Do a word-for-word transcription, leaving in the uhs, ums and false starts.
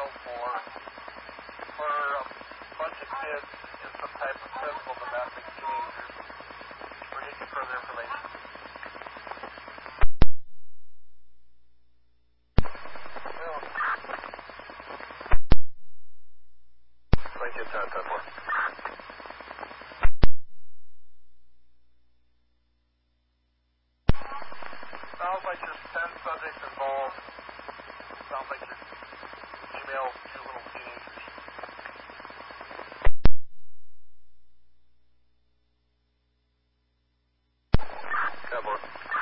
oh four for a bunch of kids in some type of physical domestic teenagers. We're getting further information. Thank you, ten ten four. Sounds like there's ten subjects involved. Sounds like there's female juvenile teenagers. ten four.